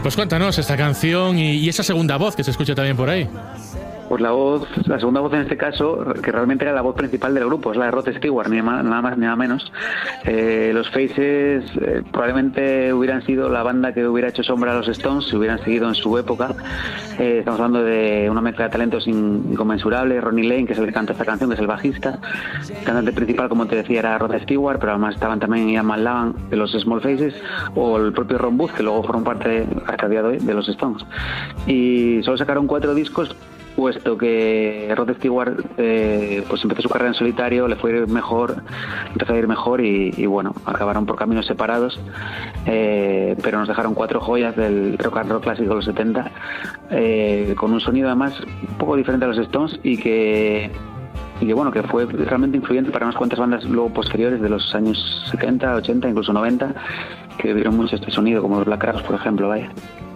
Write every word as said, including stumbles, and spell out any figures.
Pues cuéntanos esta canción y, y esa segunda voz que se escucha también por ahí. Pues la voz, la segunda voz en este caso, que realmente era la voz principal del grupo, es la de Rod Stewart, ni más, nada más ni nada menos. Eh, los Faces eh, probablemente hubieran sido la banda que hubiera hecho sombra a los Stones si hubieran seguido en su época. Eh, estamos hablando de una mezcla de talentos inconmensurable. Ronnie Lane, que es el que canta esta canción, que es el bajista. El cantante principal, como te decía, era Rod Stewart, pero además estaban también Ian McLagan de los Small Faces, o el propio Ron Wood, que luego fueron parte, hasta el día de hoy, de los Stones. Y solo sacaron cuatro discos, puesto que Rod Stewart eh, pues empezó su carrera en solitario, le fue a ir mejor, empezó a ir mejor y, y bueno, acabaron por caminos separados, eh, pero nos dejaron cuatro joyas del rock and roll clásico de los setenta, eh, con un sonido además un poco diferente a los Stones y que y que bueno, que fue realmente influyente para unas cuantas bandas luego posteriores de los años setenta, ochenta, incluso noventa, que vieron mucho este sonido, como los Black Crowes, por ejemplo, vaya.